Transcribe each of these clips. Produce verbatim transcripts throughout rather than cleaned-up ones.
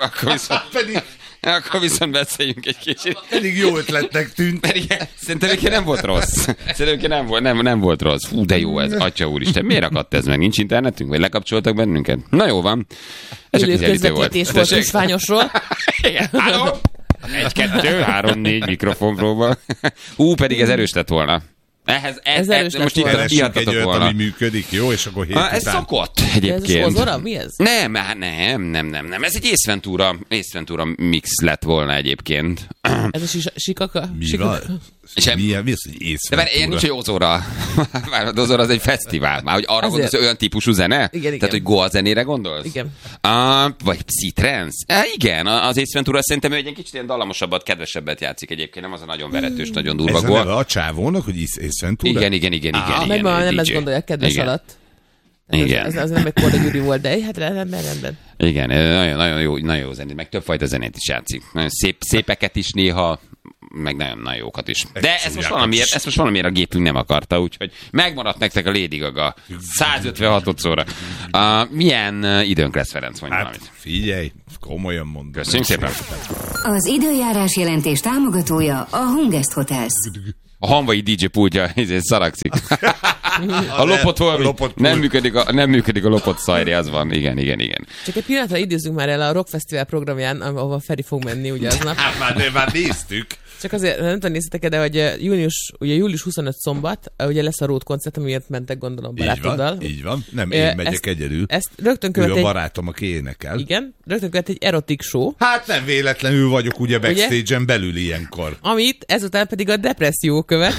Akkor viszont, Pedig... akkor viszont beszéljünk egy kicsit. Pedig jó ötletnek tűnt. Pedig szerintem neki nem volt rossz. Szerintem nem volt, nem, nem volt rossz. Fú, de jó ez, atya úristen. Miért akadt ez meg? Nincs internetünk? Vagy lekapcsoltak bennünket? Na jó van. Ez Élő közvetítés volt Kisványosról. Igen, halló? Egy, kettő, három, négy mikrofon próba. Hú, pedig ez erős lett volna. Ehhez, ez, ez, ez most itt egy olyat, ami működik, jó, és akkor hét ha, ez után... szokott egyébként. Ez Ozora? Mi ez? Nem, nem, nem, nem, nem. Ez egy Ace Ventura, Ace Ventura mix lett volna egyébként. Ez a sis- sikaka? Mi sikaka? van? Mi, mi az, hogy Ace de Ventura? De nincs, hogy Ozora. Az Ozora az egy fesztivál. Már hogy arra gondolsz, olyan típusú zene? Igen, igen. Tehát, hogy Goa zenére gondolsz? Igen. Uh, vagy Psytrance? Uh, igen, az Ace Ventura szerintem ő egy kicsit ilyen dallamosabbat, kedvesebbet játszik egyébként, nem az a nagyon veretős, hmm. nagyon durva Ez Goa. a neve a csávónak, hogy Ace Ventura? Igen, igen, igen, igen. Ah, igen, meg igen nem ezt dé dzsé. gondolják kedves igen. alatt. Igen. Ez, ez, ez nem egy Korda Gyuri volt, de hát rendben, rendben. Igen, nagyon, nagyon jó, nagyon jó zenét, meg többfajta zenét is játszik. Nagyon szép, szépeket is néha, meg nagyon, nagyon jókat is. De ezt most, valamiért, ezt most valamiért a gépünk nem akarta, úgyhogy megmaradt nektek a Lady Gaga száz ötvenhatodszorra. Uh, milyen uh, időnk lesz, Ferenc, mondj Hát valamit. figyelj, komolyan mondom. Köszönjük szépen. Az időjárás jelentés támogatója a Hungest Hotels. A hanvai dé dzsé pultja szaragszik. A lopott valami, lopott nem, működik a, nem működik a lopott szajri, az van. Igen, igen, igen. Csak egy pillanatra idézzünk már el a Rock Festival programján, ahova Feri fog menni ugye aznap. Hát már, már néztük. Csak azért, nem tudom, néztetek, de hogy június, ugye július huszonötödike szombat, ugye lesz a Road koncert, amiért mentek gondolom barátoddal. Így van, így van. Nem, én megyek ezt, egyedül. Ezt rögtön követ ő a egy... barátom, aki énekel. Igen, rögtön követ egy erotik show. Hát nem véletlenül vagyok ugye backstage-en belül ilyenkor. Amit ezután pedig a depresszió követ.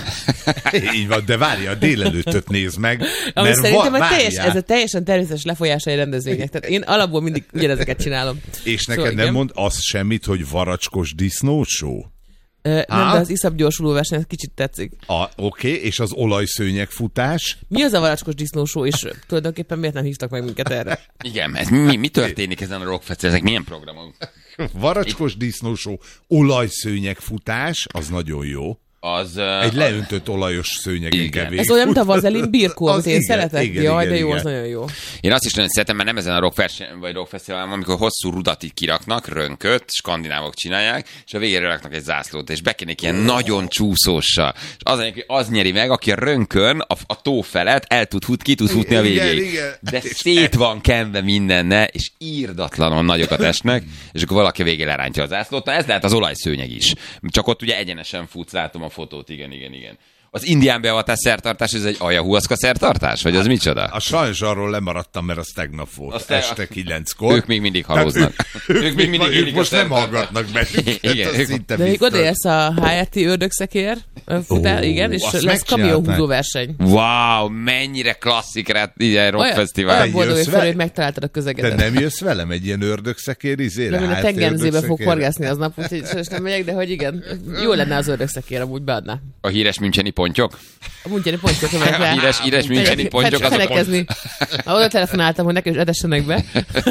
Így van, de várja, a délelőttöt nézd meg. Ami mert szerintem va- a teljes, ez a teljesen természetes lefolyása egy rendezvénynek. Tehát én alapból mindig ugyanezeket csinálom. És neked szóval, nem igen. mond az semmit, hogy varacskos disznóshow? Ö, nem, de az iszap gyorsuló verseny, ez kicsit tetszik. Oké, okay, és az olajszőnyeg futás? Mi az a varacskos disznósó, és tulajdonképpen miért nem hívtak meg minket erre? Igen, ez mi, mi történik ezen a Rock Festival? Ezek milyen programok? Varacskos disznóshow, olajszőnyeg futás, az nagyon jó. Az, Egy leöntött olajos szőnyegen kell végig. Ez olyan, mint a vazelin birkó, amit én igen, szeretek. igen, Jaj, igen, de jó, igen. az nagyon jó. Én azt is nagyon szeretem, mert nem ezen a rock, verseny, vagy rock fesztiválon, amikor hosszú rudat így kiraknak, rönköt, skandinávok csinálják, és a végére raknak egy zászlót, és bekénik ilyen nagyon csúszóssal. És az, az nyeri meg, aki a rönkön, a, a tó felett el tud fut, ki tud futni a végéig. Igen, igen. De szét van kenve mindenne, és írdatlanon nagyokat esnek, és akkor valaki a végén lerántja a zászlót. Na ez lehet az olajszőnyeg is. Csak ott ugye egyenesen futsz, látom a fotót, igen, igen, igen. Az indián beavatás szertartás, ez egy ayahuaszka szertartás? Vagy az micsoda? A sajnos arról lemaradtam, mert az tegnap volt. Azt este te... kilenckor. Ők még mindig halóznak. Ők, ők még mindig ők most nem hallgatnak bennünket. Igen, ők... De még odaérsz a há er té ördögszekér futál, Ó, igen, és azt lesz kamióhúzó megcsinálták. verseny. Wow, mennyire klasszik rá, ilyen rockfesztivál. Olyan boldog, jössz hogy fel, vele? hogy megtaláltad a De közegedet. nem jössz velem egy ilyen ördögszekér izére? Nem, én a Hát, tengerzébe fog ördögszekérre? horgászni aznap, úgyhogy sajnos nem megyek, de hogy igen, jó lenne az ördögszekér, amúgy beadná. A híres müncheni pontyok? A Muntyani pontyok, amelyek A híres, híres müncheni pontyok, azok fenekezni. Oda telefonáltam, hogy nekem is edessenek be.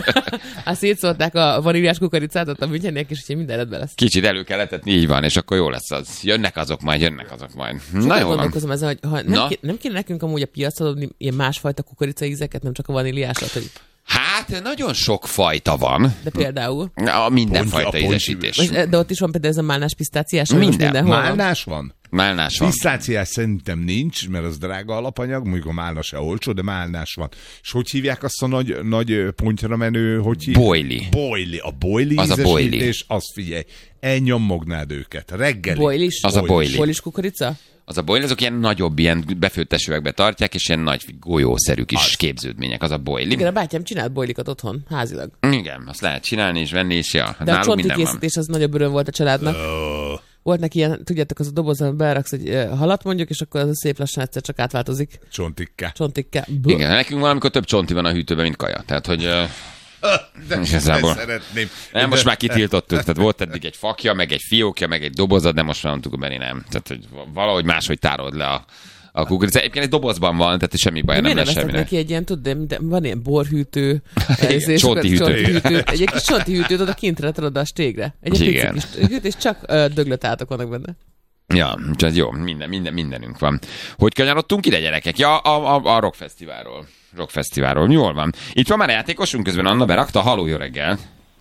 Hát szétszólták a vaníliás kukoricát, ott a müncheniek is, úgyhogy minden rendben lesz. Kicsit elő kell etetni, így van, és akkor jó lesz az. Jönnek azok majd, jönnek azok majd. Na Sokat jó van. gondolkozom ezen, hogy ha nem, Na? ké, nem kéne nekünk amúgy a piacra adni ilyen másfajta kukoricaízeket, nem csak a vaníliásat, hogy Hát nagyon sok fajta van. de például. A mindenfajta Ponty- a ízesítés. Most, de ott is van például ez a málnás pisztáciás, ami most Minden. mindenhol van. Málnás van? Málnás van. Pisztáciás szerintem nincs, mert az drága alapanyag, mondjuk a málna se olcsó, de málnás van. És hogy hívják azt a nagy, nagy pontyra menő, hogy hívják? Boily. Boily. A boily Az a boily. ízesítés, azt figyelj, elnyommognád őket. Reggeli. Boilis? Az a boily. Boilis kukorica? Az a boily, azok ilyen nagyobb, ilyen befőttes üvegbe tartják, és ilyen nagy golyószerű kis Az. képződmények. Az a boily. Igen, a bátyám csinált boilikat otthon, házilag. Igen, azt lehet csinálni és venni, és ja. De a Nálunk csonti minden van. készítés az nagyobb öröm volt a családnak. Oh. Volt neki ilyen, tudjátok, az a dobozban beraksz egy uh, halat mondjuk, és akkor az szép lassan egyszer csak átváltozik. Csontikká. Csontikká. Igen, nekünk valamikor több csonti van a hűtőben, mint kaja. Tehát, hogy... Uh, De Igazából. szeretném. nem, most De- már kitiltottuk. Tehát volt eddig egy fakja, meg egy fiókja, meg egy dobozad, de most már mondtuk, hogy nem. Tehát, hogy valahogy máshogy tárod le a, a kukorica. Egyébként egy dobozban van, tehát semmi baj, De nem miért lesz nem vesznek semminek. neki egy ilyen, tudod, de van ilyen borhűtő, ez, és csonti akkor hűtő. csonti hűtő. Egy kis csonti hűtőt oda kintre tudod a stégre. Egy pici Igen. kis hűtő, és csak uh, döglött átok vannak benne. Ja, úgyhogy jó, minden, minden, mindenünk van. Hogy kanyarodtunk ide, gyerekek? Ja, a, a, a Rock Fesztiválról. Rock Fesztiválról. Jól van. Itt van már a játékosunk, közben Anna berakta. Halló, jó reggel.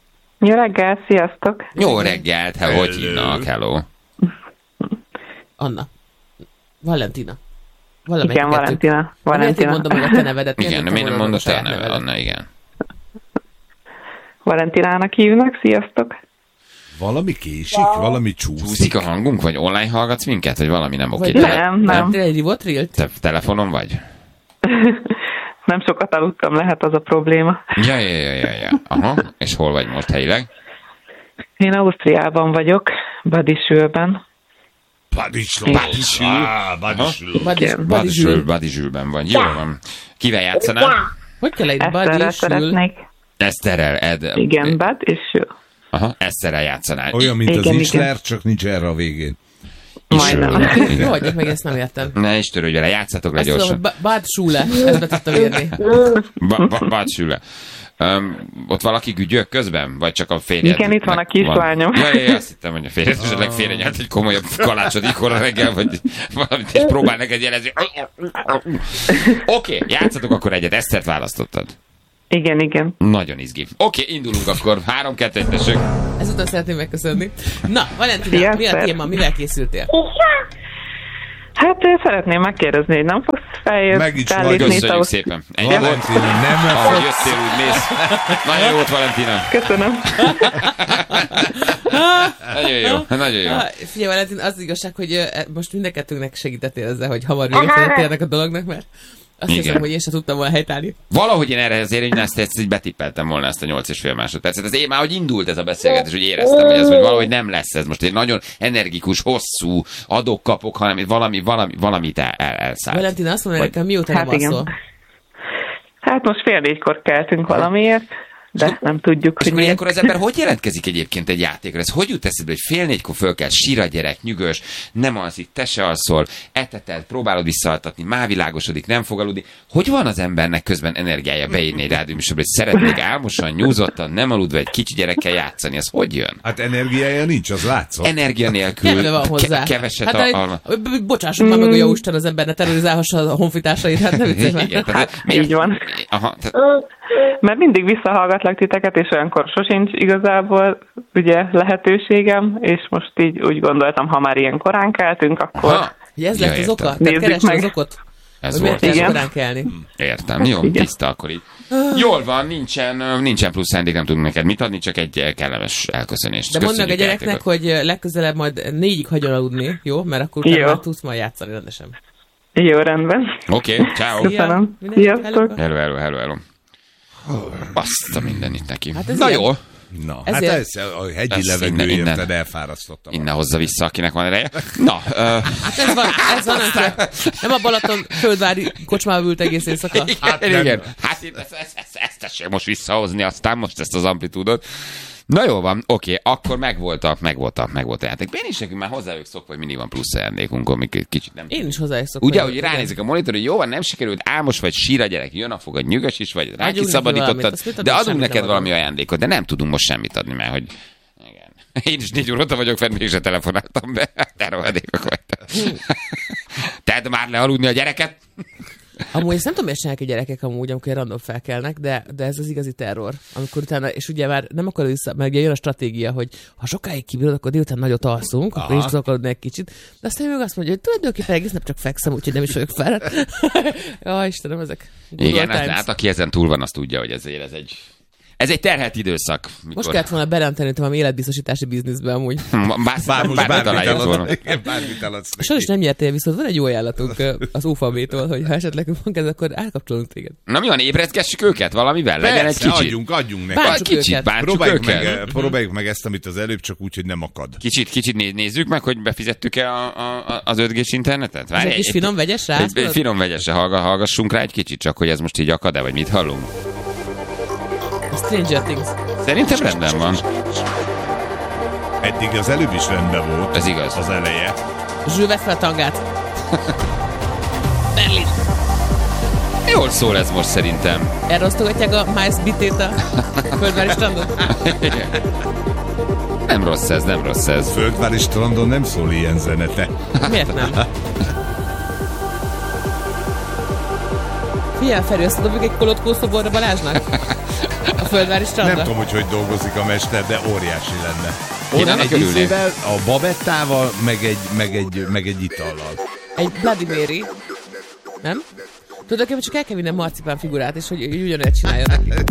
Jó reggel, sziasztok! Jó reggelt, hello, hogy hívnak, hello. Anna. Valentina. Valamelyik Igen, kettő. Valentina. Valentina. Valentina. Mondom meg a te nevedet. Igen, de miért nem mondod te a neved, nevedet? Anna, igen. Valentinának hívnak, sziasztok! Valami késik, valami csúszik. Csúszik a hangunk, vagy online hallgatsz minket, vagy valami nem oké? Vagy Tele- nem, nem. Te egy rivotrilt? Te telefonon vagy? Nem sokat aludtam, lehet az a probléma. Ja, ja, ja, ja, ja. Aha, és hol vagy most helyileg? Én Ausztriában vagyok, Badisülben. Badisül. Badisül. Ah, Badisül. Badisül. Badisül, Badisülben vagy. Jó van. Kivel játszanál? Hogy kell egy Eszterrel Badisül? szeretnék. Eszterrel, Ed. Igen, Badisül. Aha, Eszterrel játszanál. Olyan, mint az Igen, Isler, igen. csak nincs erre a végén. Majdnem. Jó, hagyjuk meg, ezt nem értem. Ne is törődj vele, játszatok le Azt tudom, gyorsan. hogy Bad Schule, ezt be tudtam írni. Ba- ba- Badisül. Um, ott valaki gügyök közben? Vagy csak a férjed? Igen, itt van a kislányom. Ja, ja, ja, azt hittem, hogy a férjed esetleg félre nyert egy komolyabb kalácsot ikora reggel, vagy valamit, és próbál neked jelezni. Oké, okay, játszatok akkor egyet. Esztert választottad. Igen, igen. Nagyon izgi. Oké, okay, indulunk akkor. Három, kettő, egy, tessék. Ezután szeretném megköszönni. Na, Valentina, Szia, mi a Szer. téma? Mivel készültél? Hát én szeretném megkérdezni, hogy nem fogsz feljött Meg is vagy. szállítni itt Köszönjük Ausz- szépen. Ennyi volt? Valentina, nem Ahogy fogsz. jöttél, úgy mész. Nagyon jó volt, Valentina. Köszönöm. Nagyon jó, nagyon jó. Ah, figyelj, Valentin, az igazság, hogy ö, most mindenkettőnknek segítettél ezzel, hogy hamar véget fejettél ennek a dolognak, mert azt Igen. hiszem, hogy én sem tudtam volna helytállni. Valahogy én erre azért én ezt, ezt így betippeltem volna ezt a nyolc és fél másodpercet. Ez én már, hogy indult ez a beszélgetés, hogy éreztem, hogy ez hogy valahogy nem lesz ez most egy nagyon energikus, hosszú adok-kapok, hanem valami, valami, valamit el, el, elszállt. Valentin, azt mondja Vagy- nekem, mióta Hát nem igen. alszol? Hát most fél négykor keltünk valamiért, de nem tudjuk, És hogy akkor miért. ilyenkor az ember hogy jelentkezik egyébként egy játékra? Ez hogy jut eszedbe, hogy fél négykor föl kell, sír a gyerek, nyugös, nem alszik, te se alszol, eteted, próbálod visszaaltatni, mávilágosodik, nem fog aludni. Hogy van az embernek közben energiája beírni egy rádióműsorba, hogy szeretnék álmosan, nyúzottan, nem aludva egy kicsi gyerekkel játszani? Ez hogy jön? Hát energiája nincs, az látszott. Energia nélkül, Kedve van hozzá. ke- keveset hát, a... a... a... b- Bocsássuk már meg, hogy jó Isten az ember ne terrorizálhassa a honfitársait, hát nem viccelj már. Igen, tehát, Hát, így van. Aha, tehát, Mert mindig visszahallgatlak titeket, és olyankor sosincs igazából ugye lehetőségem, és most így úgy gondoltam, ha már ilyen korán keltünk, akkor aha, Hogy ez Ja, lett az értem. oka? Tehát Nézzük keresd meg. az okot? ez Hogy miért volt. kell Igen. korán kelni? Értem, jó, Igen. tiszta akkor így. Jól van, nincsen, nincsen plusz szándék, nem tudunk neked mit adni, csak egy kellemes elköszönést. De mondd meg a Köszönjük gyereknek, játékot. hogy legközelebb majd négyig hagyjon aludni, jó? Mert akkor Jó. utána már tudsz majd játszani rendesen. jó, rendben. Oké, okay, ciao. Köszönöm. Mindenki Sziasztok. hello. Hello, hello, hello, hello. Azt a mindenit neki. Hát ez Na ilyen. jó, Na, Ezért- hát ez a hegyi Ez levegő innen- innen. érted, elfárasztottam. innen hozza vissza, akinek van ereje. Na, uh, Hát ez van, ez van, amikor nem a Balaton földvári kocsmába ült egész éjszaka. hát nem. igen. Hát én ezt, ezt, ezt, ezt tessék most visszahozni, aztán most ezt az amplitúdot. Na jó van, oké, akkor megvolt a, megvolt a, megvolt a játék. Én is nekünk már hozzájuk szokva, hogy mindig van plusz ajándékunk, amik kicsit nem... Én is hozzászok. Ugye, hogy ránézik a monitor, hogy jó van, nem sikerült, álmos vagy, sír a gyerek, jön a fogad, nyugas is vagy, rá Adjunk neki kiszabadítottad, valamit, azt mit de adunk, adunk semmit neked nem valami adunk. ajándékot, de nem tudunk most semmit adni, mert hogy... Igen. Én is négy óra vagyok fenn, mégse telefonáltam be. Te rohadékok vagytok. Tedd már le aludni a gyereket. Amúgy ezt nem tudom, miért csinálják a gyerekek amúgy, amikor random felkelnek, de, de ez az igazi terror. Amikor utána, és ugye már nem akar vissza, meg ugye jön a stratégia, hogy ha sokáig kibírod, akkor délután nagyot alszunk, akkor is tudok aludni egy kicsit. De aztán meg azt mondja, hogy tulajdonképpen egész nap csak fekszem, úgyhogy nem is vagyok fáradt. Ja, Istenem, ezek good Igen, old hát, times. hát aki ezen túl van, az tudja, hogy ezért ez egy... Ez egy terhelt időszak. Mikor... Most kellett volna berenteni valami életbiztosítási bizniszbe amúgy. Bár, Bár bár, most bár, bármit találjuk volna. eladsz, igen, bármit eladsz neki. Sajnos nem nyertél, viszont van egy jó ajánlatunk ö, az u f bé-től, hogy ha esetleg van ez, akkor elkapcsolunk téged. Na mi van, ébreszgessük őket valamivel? Legyen egy Persze, kicsit. adjunk, adjunk neki. Bár- Egy Bántsuk kicsit, őket. bántsuk Próbáljuk őket. meg, próbáljuk meg ezt, amit az előbb, csak úgy, hogy nem akad. Kicsit, kicsit né- nézzük meg, hogy befizettük-e a, a, az öt gés internetet? Ez Várj, egy kis finom vegyes rá? egy, egy finom vegyesre hallga, hallgassunk rá egy kicsit, csak hogy ez most így akad-e, vagy mit hallunk? Stranger Things. Szerintem rendben van. Eddig az előbb is rendben volt. Ez igaz. Az eleje. Zsül, vedd fel a tangát. Berlin. Jól szól ez most szerintem. Erre osztogatják a Miles bitét a földvári strandon? Nem rossz ez, nem rossz ez. Földvári strandon nem szól ilyen zenete. Miért nem? Figyelj, Feri, azt tudom, hogy egy kolotkó szoborra Balázsnak? A Földvári strandra. Nem tudom, hogy hogy dolgozik a mester, de óriási lenne. Én Oda annak egy örülnék. izével, a babettával, meg egy, meg egy, meg egy itallal. Egy Bloody Mary. Nem? Tudod, hogy csak el kell vinnem marcipán figurát, és hogy, hogy ugyanolyan csinálja neki.